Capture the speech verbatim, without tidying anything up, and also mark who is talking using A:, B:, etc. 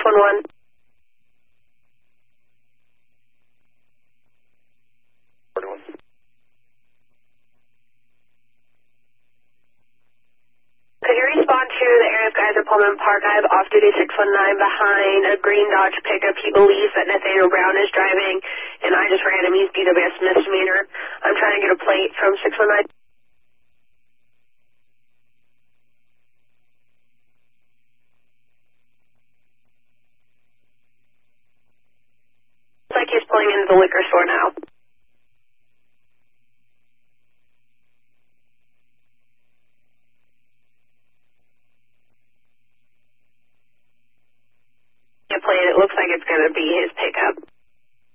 A: one one. Could you respond to the area of Geyser Pullman Park? I have off-duty six one nine behind a green Dodge pickup. He believes that Nathaniel Brown is driving, and I just ran him. He's D W S misdemeanor. I'm trying to get a plate from six one nine. Looks like he's pulling into the liquor store now. Plate. It looks like it's going to be his